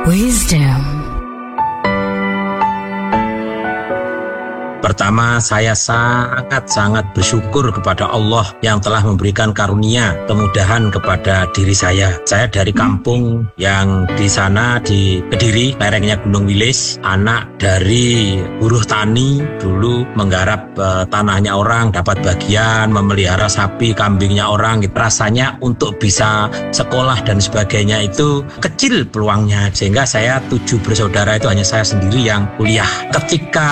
Wisdom. Pertama, saya sangat bersyukur kepada Allah yang telah memberikan karunia, kemudahan kepada diri saya. Saya dari kampung yang di sana di Kediri, lerengnya Gunung Wilis, anak dari buruh tani, dulu menggarap tanahnya orang, dapat bagian, memelihara sapi, kambingnya orang. Rasanya untuk bisa sekolah dan sebagainya itu kecil peluangnya, sehingga saya 7 bersaudara itu hanya saya sendiri yang kuliah. Ketika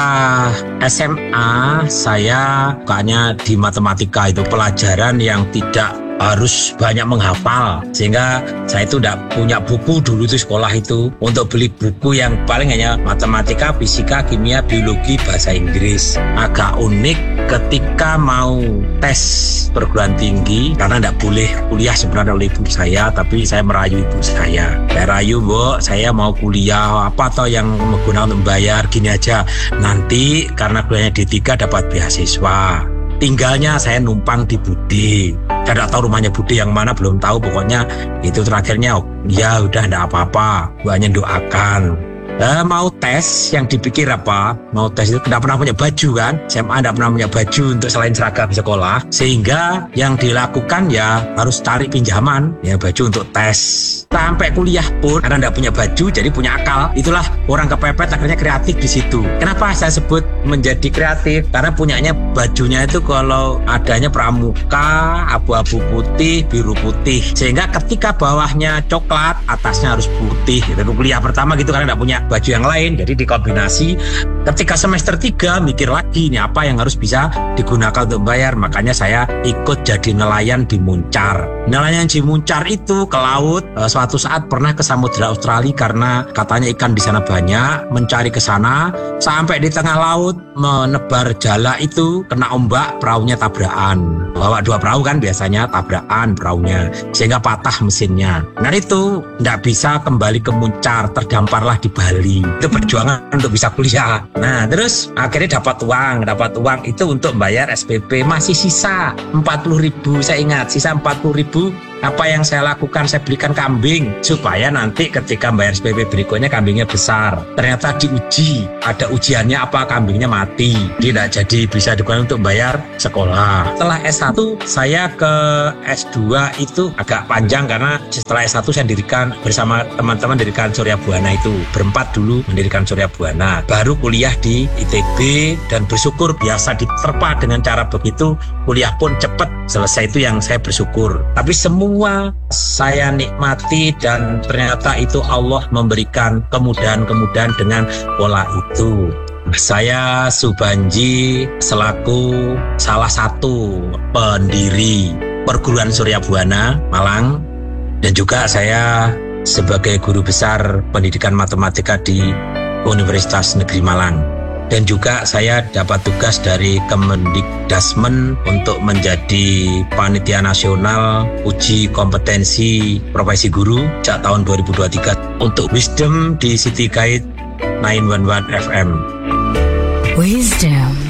SMA saya sukanya di matematika, itu pelajaran yang tidak harus banyak menghafal, sehingga saya itu tidak punya buku dulu itu sekolah itu. Untuk beli buku yang paling hanya matematika, fisika, kimia, biologi, bahasa Inggris. Agak unik ketika mau tes perguruan tinggi, karena tidak boleh kuliah sebenarnya oleh ibu saya, tapi saya merayu ibu saya. Saya rayu, Bu, saya mau kuliah apa atau yang menggunakan untuk membayar, gini aja. Nanti karena kuliahnya D3 dapat beasiswa. Tinggalnya saya numpang di Bude. Saya tidak tahu rumahnya Bude yang mana, belum tahu. Pokoknya itu terakhirnya, ya udah tidak apa-apa, gue hanya doakan. Mau tes, yang dipikir apa? Mau tes itu tidak pernah punya baju kan? SMA tidak pernah punya baju untuk selain seragam sekolah, sehingga yang dilakukan ya harus cari pinjaman ya baju untuk tes. Sampai kuliah pun karena tidak punya baju, jadi punya akal. Itulah orang kepepet, akhirnya kreatif di situ. Kenapa saya sebut menjadi kreatif? Karena punyanya bajunya itu kalau adanya pramuka, abu-abu putih, biru putih, sehingga ketika bawahnya coklat, atasnya harus putih. Itu kuliah pertama gitu karena tidak punya baju yang lain, jadi dikombinasi. Ketika semester 3 mikir lagi nih apa yang harus bisa digunakan untuk bayar, makanya saya ikut jadi nelayan di Muncar. Nelayan di Muncar itu ke laut. Suatu saat pernah ke Samudra Australia karena katanya ikan di sana banyak, mencari ke sana sampai di tengah laut menebar jala itu kena ombak, perahunya tabrakan. Bawa 2 perahu kan biasanya tabrakan perahunya, sehingga patah mesinnya. Nah itu tidak bisa kembali ke Muncar, terdamparlah di Bali. Itu perjuangan untuk bisa kuliah. Nah terus akhirnya dapat uang itu untuk bayar SPP. Masih sisa 40.000, saya ingat sisa 40.000. Apa yang saya lakukan? Saya belikan kambing supaya nanti ketika bayar SPP berikutnya kambingnya besar. Ternyata diuji, ada ujiannya apa, kambingnya mati, tidak jadi bisa digunakan untuk bayar sekolah. Setelah S1 saya ke S2 itu agak panjang karena setelah S1 saya dirikan bersama teman-teman dirikan Surya Buana itu. Berempat dulu mendirikan Surya Buana. Baru kuliah di ITB dan bersyukur biasa diterpa dengan cara begitu, kuliah pun cepat selesai, itu yang saya bersyukur. Tapi semua saya nikmati dan ternyata itu Allah memberikan kemudahan-kemudahan dengan pola itu. Saya Subanji selaku salah satu pendiri Perguruan Surya Buana Malang, dan juga saya sebagai guru besar pendidikan matematika di Universitas Negeri Malang. Dan juga saya dapat tugas dari Kemendikdasmen untuk menjadi panitia nasional uji kompetensi profesi guru sejak tahun 2023 untuk Wisdom di City Guide 911 FM. Wisdom.